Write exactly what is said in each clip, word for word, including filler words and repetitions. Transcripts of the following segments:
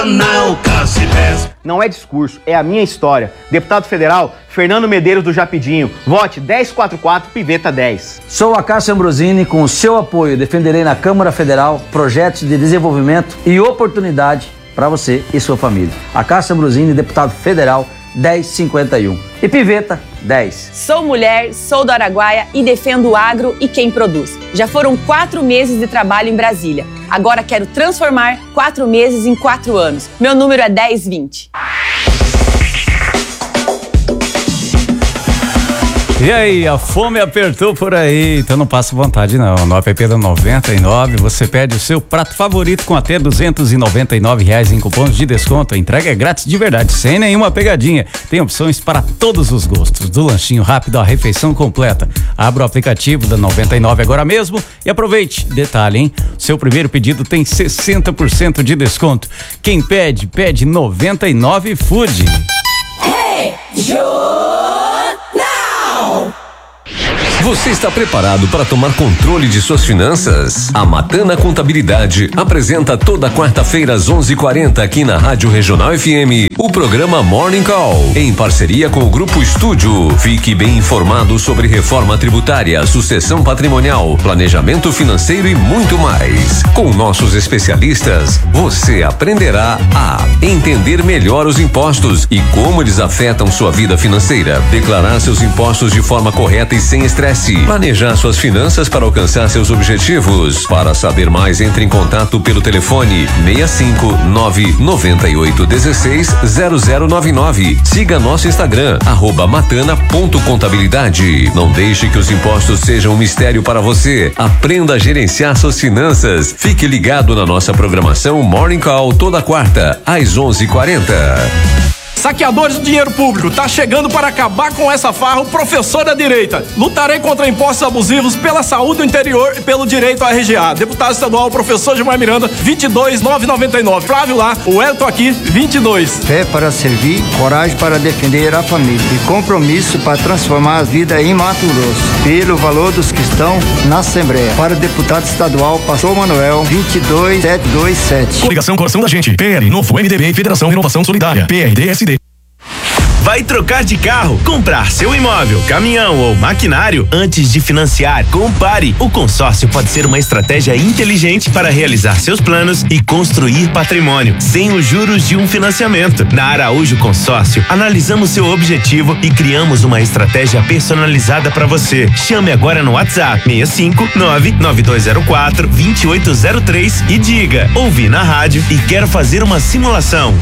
Não é discurso, é a minha história. Deputado federal Fernando Medeiros do Japidinho. Vote dez quatro quatro, Piveta dez. Sou a Cássio Ambrosini, com o seu apoio defenderei na Câmara Federal projetos de desenvolvimento e oportunidade para você e sua família. A Cássio Ambrosini, deputado federal dez cinquenta e um. E Piveta dez. Sou mulher, sou do Araguaia e defendo o agro e quem produz. Já foram quatro meses de trabalho em Brasília. Agora quero transformar quatro meses em quatro anos. Meu número é dez vinte. E aí, a fome apertou por aí, então não passa vontade não. No app da noventa e nove você pede o seu prato favorito com até duzentos e noventa e nove reais em cupons de desconto. A entrega é grátis de verdade, sem nenhuma pegadinha. Tem opções para todos os gostos, do lanchinho rápido à refeição completa. Abra o aplicativo da noventa e nove agora mesmo e aproveite. Detalhe, hein? Seu primeiro pedido tem sessenta por cento de desconto. Quem pede, pede noventa e nove Food. Hey, Joe! Você está preparado para tomar controle de suas finanças? A Matana Contabilidade apresenta toda quarta-feira às onze e quarenta aqui na Rádio Regional F M o programa Morning Call, em parceria com o Grupo Estúdio. Fique bem informado sobre reforma tributária, sucessão patrimonial, planejamento financeiro e muito mais. Com nossos especialistas, você aprenderá a entender melhor os impostos e como eles afetam sua vida financeira, declarar seus impostos de forma correta e sem estresse, planejar suas finanças para alcançar seus objetivos. Para saber mais, entre em contato pelo telefone seis cinco nove nove oito um seis zero zero nove nove. Siga nosso Instagram, arroba matana ponto contabilidade. Não deixe que os impostos sejam um mistério para você. Aprenda a gerenciar suas finanças. Fique ligado na nossa programação Morning Call toda quarta, às onze e quarenta. Saqueadores do dinheiro público, tá chegando para acabar com essa farra o professor da direita. Lutarei contra impostos abusivos, pela saúde do interior e pelo direito à R G A. Deputado estadual, professor Gilmar Miranda, vinte e dois mil novecentos e noventa e nove. Flávio lá, o Elton aqui, vinte e dois. Fé para servir, coragem para defender a família e compromisso para transformar a vida em Mato Grosso. Pelo valor dos que estão na Assembleia. Para deputado estadual, pastor Manuel, vinte e dois mil setecentos e vinte e sete. Coligação Coração da Gente, P L, Novo M D B e Federação Renovação Solidária, P R D S D. Vai trocar de carro, comprar seu imóvel, caminhão ou maquinário antes de financiar? Compare. O consórcio pode ser uma estratégia inteligente para realizar seus planos e construir patrimônio, sem os juros de um financiamento. Na Araújo Consórcio, analisamos seu objetivo e criamos uma estratégia personalizada para você. Chame agora no WhatsApp seis cinco nove nove dois zero quatro dois oito zero três e diga: ouvi na rádio e quero fazer uma simulação.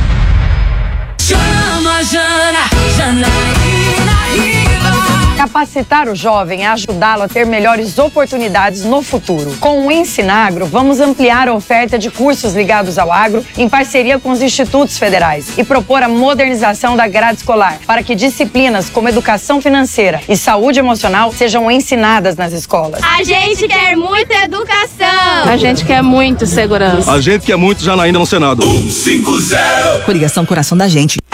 Chama Jana, Janaína Riva. Capacitar o jovem é ajudá-lo a ter melhores oportunidades no futuro. Com o Ensinagro, vamos ampliar a oferta de cursos ligados ao agro em parceria com os institutos federais e propor a modernização da grade escolar para que disciplinas como educação financeira e saúde emocional sejam ensinadas nas escolas. A gente quer muita educação. A gente quer muito segurança. A gente quer muito Janaína no Senado. um cinco zero. Coligação Coração da Gente.